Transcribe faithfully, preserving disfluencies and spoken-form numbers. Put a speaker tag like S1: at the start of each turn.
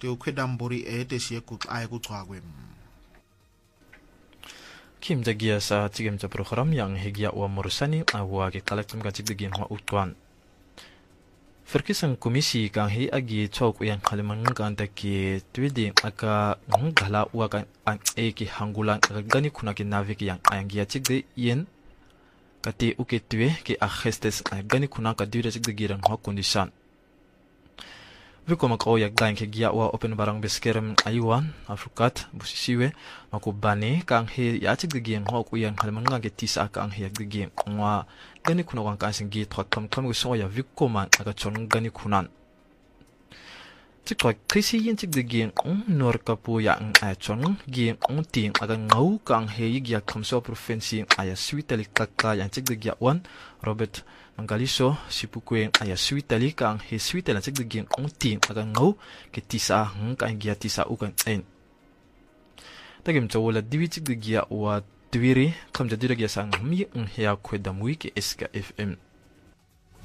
S1: te ukwedamburi e te sie ku ai ku tsagwe
S2: Kim jagia sa tigem ca program yang hegia wa morusani awa ke kalaktum ka tigdegin wa utwan. Ferkisan komisi kang he agi chok yang kaliman kan taki twidi aka ngala wa kan an e ki hangulan gani kuna ki naviki yang ayangia tigde yen kati uke twe ki a gestes gani kuna ka dire tigdegiran ha condition. Viko makao ya gain ke gia wa open barang beskerem ayuan afrukat busisiwe makubani kang he ya tig gien ho ku yang halman nga ke tisa kang he yak gien wa gani kuna kang kan singi thot kam kam so ya viko man aga chon gani kunan tikwa krisi yin tig gien nor kapu ya ang a chon gien on ting aga ngau kang he ya kamso provinsi aya suitali kaka yang tig gia wan Robert Mangaliso sipukwe aya suitali kang he suitali tig gien on ting aga ngau ke tisa hang kan gia tisa ukan en tagim chawla diwi tig gia wa twiri kam jadira gia sang mi un hea kwedamui ke S K F M